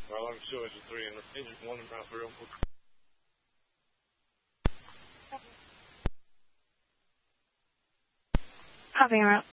Well, I'm sure it's a 3 and engine 1 and half real. Popping around.